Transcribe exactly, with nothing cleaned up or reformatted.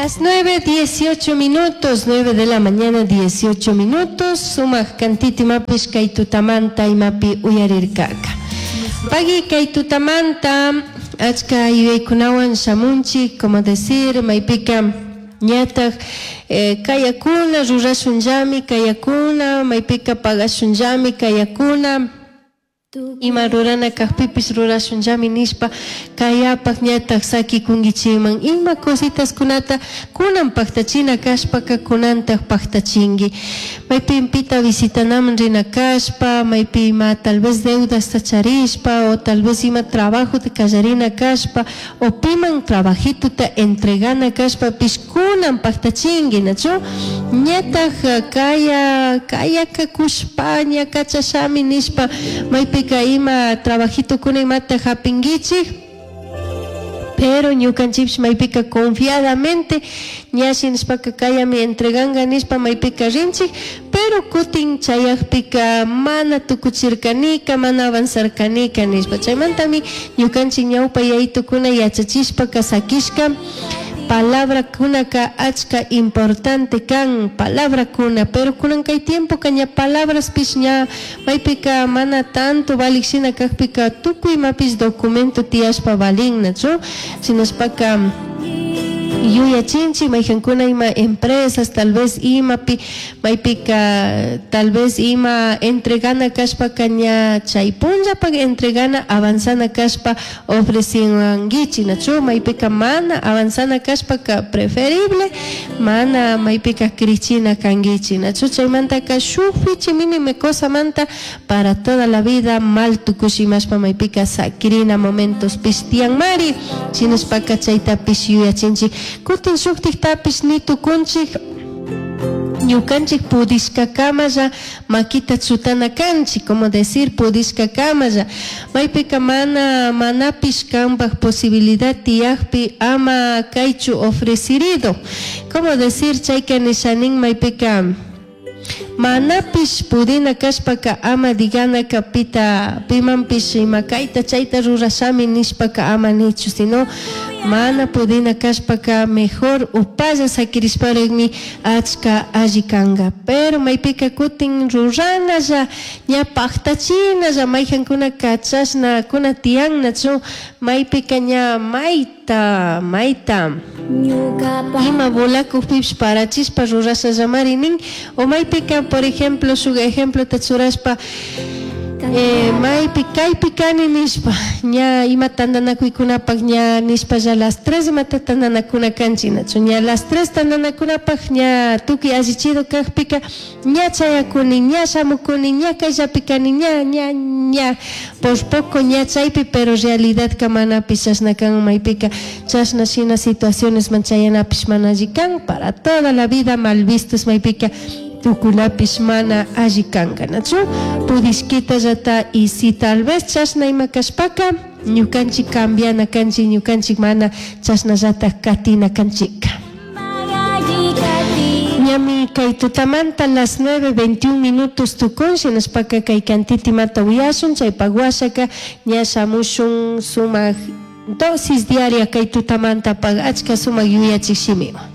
Las nueve dieciocho minutos, nueve de la mañana dieciocho minutos, sumaq cantitimapish kay tutamanta imapi uyarirkaka. Pagi kay tutamanta achka yuyaykunawan shamunchik, como decir, maypika ñataq eh, kayakuna rurashunllami kayakuna, maypika pagashunllami kayakuna. Ima rurana kaqpipis rurashunllami nishpa kayapaq ñataq sakikunkichiman ima cositas kunata kunan paktachina kashpaka kunantaq paktachinki maypi pita visitanaman rina kashpa maypi ima tal vez deudas tacharishpa o tal vez ima trabajo de kallarina kashpa o piman trabajituta entregana kashpa pish kunan paktachinki nachu ñataq kaya kaya kakushpa ña kachashami nishpa maypi ima trabajito kuna imata hapingichik pero ñukanchipis maypika confiadamente ñashi nishpaka kayami entreganga nishpa maypika rinchik pero kutin chayaqpika mana tukuchirkanika mana avanzarkanika nishpa chaymantami ñukanchik ñawpa yaytukuna yachachishpaka sakishka palabra kunaka achka importante kan palabra kuna pero kunan kay tiempo kaña palabras pish ña maypika mana tanto valik shina kakpika tukuy mapis documento tiyashpa valin nachu sinaspaka yuyachinchi mayjankuna ima empresas tal vez imapi maypika tal vez ima entregana kashpa kaña chaypunllapak entregana avanzana kashpa ofrecinankichi nachu maypika mana avanzana kashpa ka preferible mana maypika krichina kankichi nachu chaymantaka shukpichi minime cosa manta para toda la vida mal tukushimashpa maypika sakirina momentos pistianmari chinaspaka chaytapish yuyachinchi kutin shuktiktapis ni tukunchik ñukanchik pudishkakamalla makita chutana kanchik como decir pudishkakamalla maypika mana manapish kanpak posibilidad tiyakpi ama kaychu ofrecido como decir chayka nishanin maypika manapish pudina kashpaka ama diganaka pita pimanpish ima kayta chayta rurashami nishpaka ama nichu sino mana pudina kashpaka mejor upalla sakirishparekmi achka allikanga pero maypika kutin ruranalla ña paktachinalla mayjankuna kachashna kuna tiyannachu maypika ña mayta mayta ima volakukpish parachishpa rurashallamari nin o maypika por ejemplo su ejemplo tachurashpa Eh, maypi kaypi kani nishpa ña ima tandanakuykunapak ña nishpa ya las tres imata tandanakuna kanchinachu ña las tres tandanakunapak ña tukuy allichido kaqpika ña chayakuni ña shamukuni ña kayllapi kani ña ña ña por poco ña chaypi pero realidad ka manapish chashna kan maypika chashna shina situaciones manchayanapish mana alli kan para toda la vida mal vistos maypika tukunapish mana alli kanka nachu pudishkita llata y si tal vez chashna ima kashpaka ñukanchik cambiana kanchik ñukanchik mana chashna llata katina kanchik ñami kay tutamanta las nueve veintiún minutos tukun shinaspaka kay kantitimata wiyasun chaypak washaka ña shamushun sumaq dosis diaria kay tutamanta pag achka sumaq yuyachik shimiwan